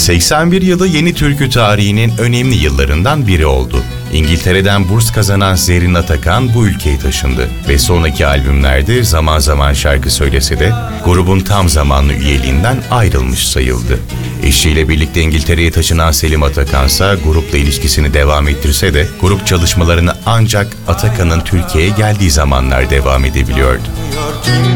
81 yılı yeni türkü tarihinin önemli yıllarından biri oldu. İngiltere'den burs kazanan Zerrin Atakan bu ülkeye taşındı ve sonraki albümlerde zaman zaman şarkı söylese de grubun tam zamanlı üyeliğinden ayrılmış sayıldı. Eşiyle birlikte İngiltere'ye taşınan Selim Atakan ise grupla ilişkisini devam ettirse de grup çalışmalarını ancak Atakan'ın Türkiye'ye geldiği zamanlar devam edebiliyordu.